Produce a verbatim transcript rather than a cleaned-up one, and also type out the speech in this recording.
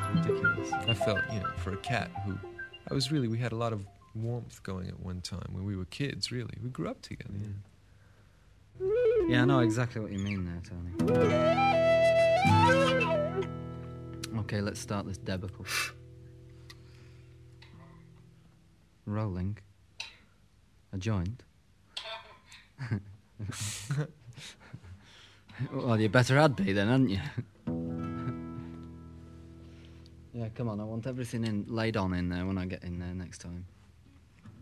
ridiculous. I felt, you know, for a cat who, I was really, we had a lot of warmth going at one time when we were kids, really. We grew up together. Yeah, Yeah. yeah I know exactly what you mean there, Tony. Okay, let's start this debacle. Rolling. A joint. Well, you better had be then, hadn't you? Yeah, come on, I want everything in laid on in there when I get in there next time.